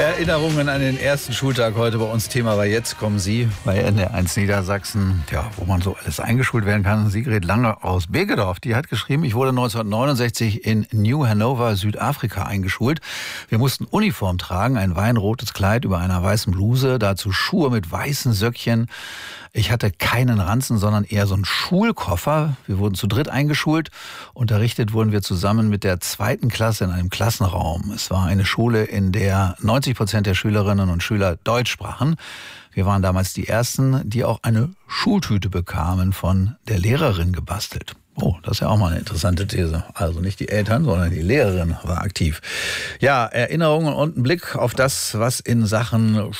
Erinnerungen an den ersten Schultag heute bei uns. Thema war Jetzt kommen Sie bei NDR 1 Niedersachsen. Ja, wo man so alles eingeschult werden kann. Sigrid Lange aus Begedorf, die hat geschrieben, ich wurde 1969 in New Hanover, Südafrika eingeschult. Wir mussten Uniform tragen, ein weinrotes Kleid über einer weißen Bluse, dazu Schuhe mit weißen Söckchen. Ich hatte keinen Ranzen, sondern eher so einen Schulkoffer. Wir wurden zu dritt eingeschult. Unterrichtet wurden wir zusammen mit der 2. Klasse in einem Klassenraum. Es war eine Schule, in der 90% der Schülerinnen und Schüler Deutsch sprachen. Wir waren damals die Ersten, die auch eine Schultüte bekamen, von der Lehrerin gebastelt. Oh, das ist ja auch mal eine interessante These. Also nicht die Eltern, sondern die Lehrerin war aktiv. Ja, Erinnerungen und ein Blick auf das, was in Sachen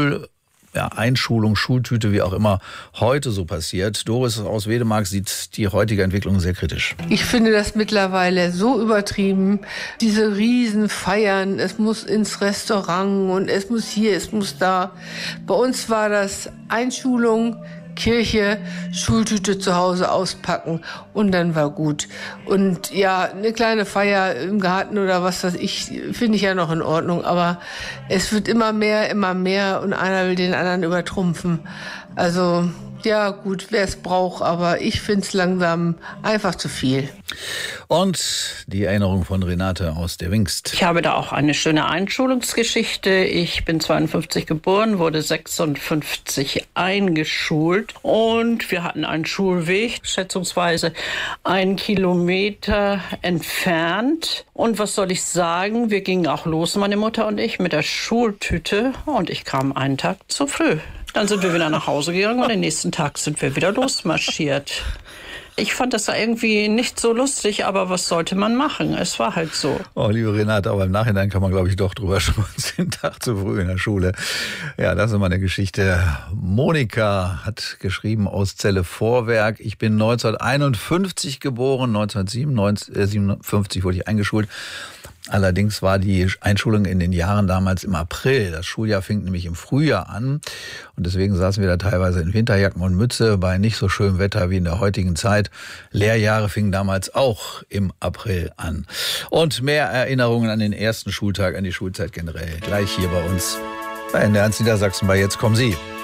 Einschulung, Schultüte, wie auch immer, heute so passiert. Doris aus Wedemark sieht die heutige Entwicklung sehr kritisch. Ich finde das mittlerweile so übertrieben. Diese Riesenfeiern, es muss ins Restaurant und es muss hier, es muss da. Bei uns war das Einschulung, Kirche, Schultüte zu Hause auspacken und dann war gut. Und ja, eine kleine Feier im Garten oder was weiß ich, finde ich ja noch in Ordnung. Aber es wird immer mehr und einer will den anderen übertrumpfen. Also ja gut, wer es braucht, aber ich finde es langsam einfach zu viel. Und die Erinnerung von Renate aus der Wingst. Ich habe da auch eine schöne Einschulungsgeschichte. Ich bin 52 geboren, wurde 56 eingeschult und wir hatten einen Schulweg, schätzungsweise 1 Kilometer entfernt. Und was soll ich sagen, wir gingen auch los, meine Mutter und ich, mit der Schultüte und ich kam einen Tag zu früh. Dann sind wir wieder nach Hause gegangen und den nächsten Tag sind wir wieder losmarschiert. Ich fand das irgendwie nicht so lustig, aber was sollte man machen? Es war halt so. Oh, liebe Renate, aber im Nachhinein kann man, glaube ich, doch drüber schmunzeln. Den Tag zu früh in der Schule. Ja, das ist immer eine Geschichte. Monika hat geschrieben aus Celle Vorwerk. Ich bin 1951 geboren, 1957 wurde ich eingeschult. Allerdings war die Einschulung in den Jahren damals im April. Das Schuljahr fing nämlich im Frühjahr an. Und deswegen saßen wir da teilweise in Winterjacken und Mütze bei nicht so schönem Wetter wie in der heutigen Zeit. Lehrjahre fingen damals auch im April an. Und mehr Erinnerungen an den ersten Schultag, an die Schulzeit generell. Gleich hier bei uns bei NDR 1 Niedersachsen bei Jetzt kommen Sie.